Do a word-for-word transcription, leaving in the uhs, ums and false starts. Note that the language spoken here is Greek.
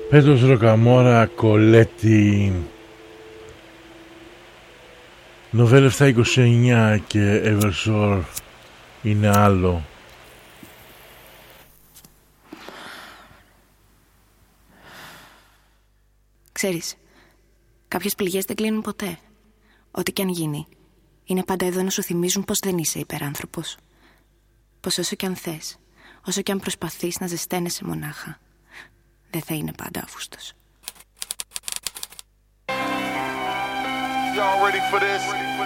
Πέτρος Ροκαμόρα, Κολέτη. Νοβέλ επτακόσια είκοσι εννιά και Eversor είναι άλλο. Ξέρεις, κάποιες πληγές δεν κλείνουν ποτέ. Ό,τι κι αν γίνει, είναι πάντα εδώ να σου θυμίζουν πως δεν είσαι υπεράνθρωπος. Πως όσο κι αν θες, όσο κι αν προσπαθείς να ζεσταίνεσαι μονάχα, δεν θα είναι πάντα Αύγουστος. Y'all ready for this?